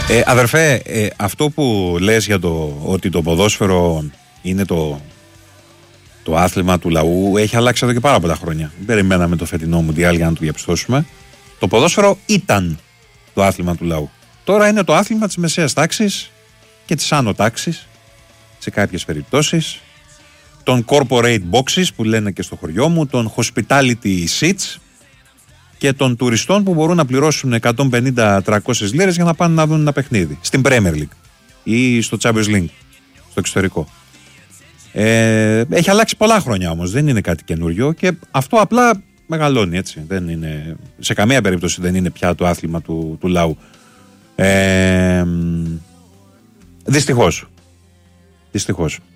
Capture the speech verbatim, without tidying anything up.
Ε, αδερφέ, ε, αυτό που λες για το ότι το ποδόσφαιρο είναι το, το άθλημα του λαού έχει αλλάξει εδώ και πάρα πολλά χρόνια. Δεν περιμέναμε το φετινό Μουντιάλ για να το διαπιστώσουμε. Το ποδόσφαιρο ήταν το άθλημα του λαού. Τώρα είναι το άθλημα της μεσαίας τάξης και της άνω τάξης σε κάποιες περιπτώσεις. Των corporate boxes που λένε και στο χωριό μου, των hospitality seats και των τουριστών που μπορούν να πληρώσουν εκατόν πενήντα με τριακόσιες λίρες για να πάνε να δουν ένα παιχνίδι στην Premier League ή στο Champions League, στο εξωτερικό. Ε, έχει αλλάξει πολλά χρόνια όμως, δεν είναι κάτι καινούριο και αυτό απλά μεγαλώνει, έτσι. Δεν είναι, σε καμία περίπτωση δεν είναι πια το άθλημα του, του λαού. Ε, δυστυχώς. Δυστυχώς.